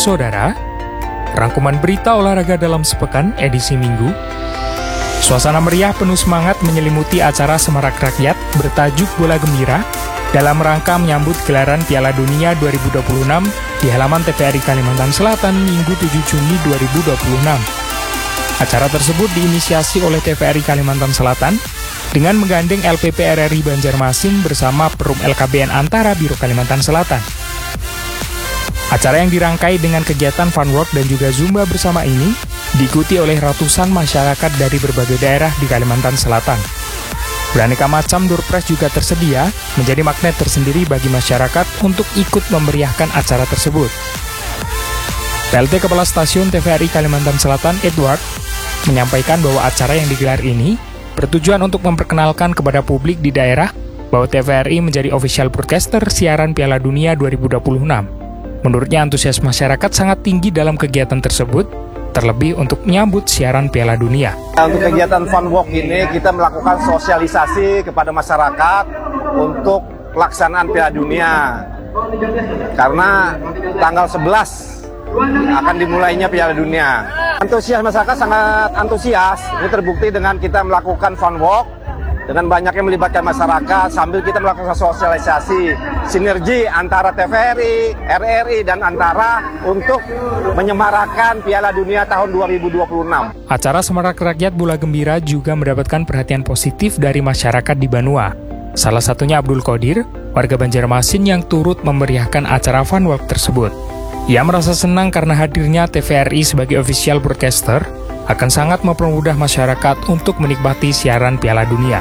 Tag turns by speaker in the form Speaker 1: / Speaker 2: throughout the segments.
Speaker 1: Saudara, rangkuman berita olahraga dalam sepekan edisi Minggu. Suasana meriah penuh semangat menyelimuti acara Semarak Rakyat bertajuk Bola Gembira dalam rangka menyambut gelaran Piala Dunia 2026 di halaman TVRI Kalimantan Selatan Minggu 7 Juni 2026. Acara tersebut diinisiasi oleh TVRI Kalimantan Selatan dengan menggandeng LPP RRI Banjarmasin bersama Perum LKBN Antara Biro Kalimantan Selatan. Acara yang dirangkai dengan kegiatan fun work dan juga Zumba bersama ini diikuti oleh ratusan masyarakat dari berbagai daerah di Kalimantan Selatan. Beraneka macam door prize juga tersedia menjadi magnet tersendiri bagi masyarakat untuk ikut memeriahkan acara tersebut. PLT Kepala Stasiun TVRI Kalimantan Selatan Edward menyampaikan bahwa acara yang digelar ini bertujuan untuk memperkenalkan kepada publik di daerah bahwa TVRI menjadi official broadcaster siaran Piala Dunia 2026. Menurutnya antusias masyarakat sangat tinggi dalam kegiatan tersebut, terlebih untuk menyambut siaran Piala Dunia.
Speaker 2: Untuk kegiatan Fun Walk ini kita melakukan sosialisasi kepada masyarakat untuk pelaksanaan Piala Dunia. Karena tanggal 11 akan dimulainya Piala Dunia. Antusias masyarakat sangat antusias. Ini terbukti dengan kita melakukan Fun Walk dengan banyaknya melibatkan masyarakat sambil kita melakukan sosialisasi sinergi antara TVRI, RRI, dan Antara untuk menyemarakan Piala Dunia tahun 2026.
Speaker 1: Acara Semarak Rakyat Bola Gembira juga mendapatkan perhatian positif dari masyarakat di Banua. Salah satunya Abdul Qadir, warga Banjarmasin yang turut memeriahkan acara Fun Walk tersebut. Ia merasa senang karena hadirnya TVRI sebagai official broadcaster akan sangat mempermudah masyarakat untuk menikmati siaran Piala Dunia.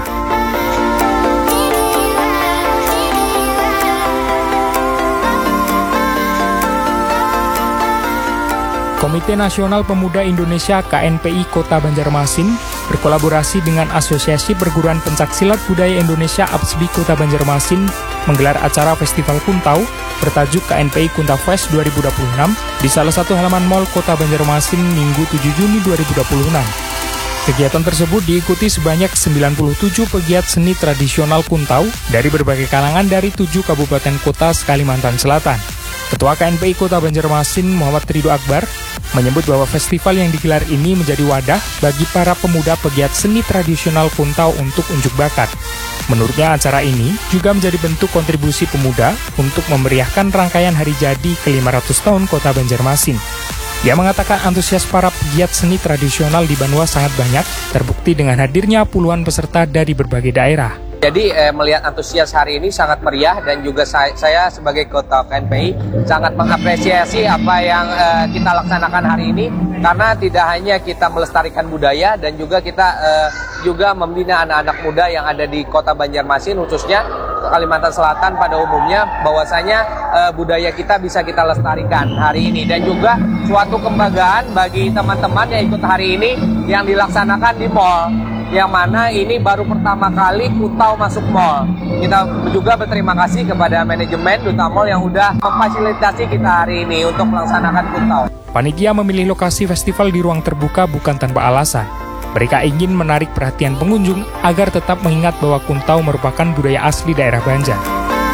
Speaker 1: Komite Nasional Pemuda Indonesia KNPI Kota Banjarmasin berkolaborasi dengan Asosiasi Perguruan Pencaksilat Budaya Indonesia APSBI Kota Banjarmasin menggelar acara Festival Kuntau bertajuk KNPI Kunta Fest 2026 di salah satu halaman Mall Kota Banjarmasin Minggu 7 Juni 2026. Kegiatan tersebut diikuti sebanyak 97 pegiat seni tradisional Kuntau dari berbagai kalangan dari 7 kabupaten kota Kalimantan Selatan. Ketua KNPI Kota Banjarmasin Muhammad Ridho Akbar menyebut bahwa festival yang digelar ini menjadi wadah bagi para pemuda pegiat seni tradisional Kuntau untuk unjuk bakat. Menurutnya acara ini juga menjadi bentuk kontribusi pemuda untuk memeriahkan rangkaian hari jadi ke-500 tahun Kota Banjarmasin. Dia mengatakan antusias para pegiat seni tradisional di Banua sangat banyak, terbukti dengan hadirnya puluhan peserta dari berbagai daerah.
Speaker 3: Jadi melihat antusias hari ini sangat meriah dan juga saya sebagai Ketua KNPI sangat mengapresiasi apa yang kita laksanakan hari ini karena tidak hanya kita melestarikan budaya dan juga kita juga membina anak-anak muda yang ada di Kota Banjarmasin khususnya Kalimantan Selatan pada umumnya bahwasanya budaya kita bisa kita lestarikan hari ini dan juga suatu kebanggaan bagi teman-teman yang ikut hari ini yang dilaksanakan di mall. Yang mana ini baru pertama kali Kuntau masuk mall. Kita juga berterima kasih kepada manajemen Duta Mall yang sudah memfasilitasi kita hari ini untuk melaksanakan Kuntau.
Speaker 1: Panitia memilih lokasi festival di ruang terbuka bukan tanpa alasan. Mereka ingin menarik perhatian pengunjung agar tetap mengingat bahwa Kuntau merupakan budaya asli daerah Banjar.